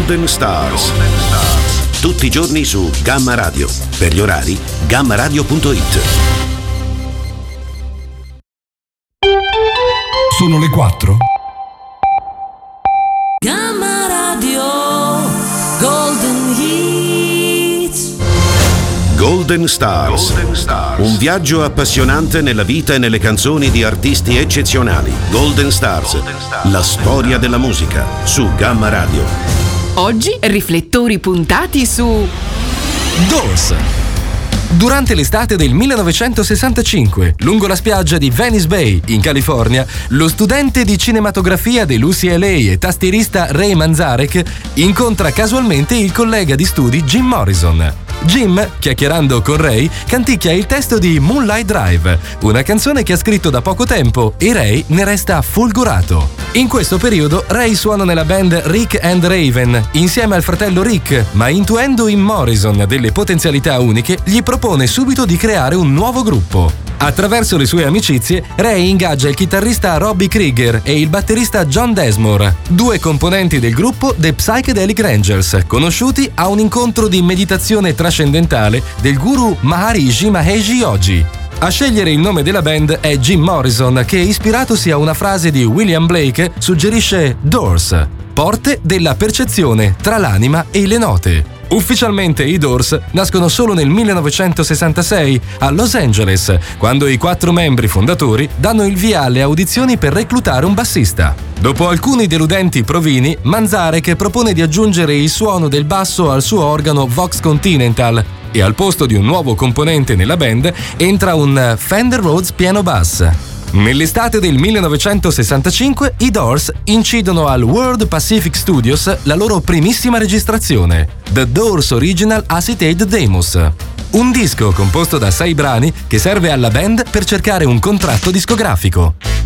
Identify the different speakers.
Speaker 1: Golden Stars. Tutti i giorni su Gamma Radio. Per gli orari, gammaradio.it.
Speaker 2: Sono le 4.
Speaker 3: Gamma Radio Golden Hits.
Speaker 1: Golden Stars. Un viaggio appassionante nella vita e nelle canzoni di artisti eccezionali. Golden Stars. La storia della musica su Gamma Radio.
Speaker 4: Oggi riflettori puntati su
Speaker 2: Doors. Durante l'estate del 1965, lungo la spiaggia di Venice Bay, in California, lo studente di cinematografia dell'UCLA e tastierista Ray Manzarek incontra casualmente il collega di studi Jim Morrison. Jim, chiacchierando con Ray, canticchia il testo di Moonlight Drive, una canzone che ha scritto da poco tempo, e Ray ne resta folgorato. In questo periodo Ray suona nella band Rick and Raven insieme al fratello Rick, ma intuendo in Morrison delle potenzialità uniche, gli propone subito di creare un nuovo gruppo. Attraverso le sue amicizie, Ray ingaggia il chitarrista Robbie Krieger e il batterista John Densmore, due componenti del gruppo The Psychedelic Rangers, conosciuti a un incontro di meditazione trascendentale del guru Maharishi Mahesh Yogi. A scegliere il nome della band è Jim Morrison, che, ispiratosi a una frase di William Blake, suggerisce Doors, porte della percezione tra l'anima e le note. Ufficialmente i Doors nascono solo nel 1966 a Los Angeles, quando i 4 membri fondatori danno il via alle audizioni per reclutare un bassista. Dopo alcuni deludenti provini, Manzarek propone di aggiungere il suono del basso al suo organo Vox Continental e al posto di un nuovo componente nella band entra un Fender Rhodes piano bass. Nell'estate del 1965 i Doors incidono al World Pacific Studios la loro primissima registrazione, The Doors Original Acetate Demos, un disco composto da 6 brani che serve alla band per cercare un contratto discografico.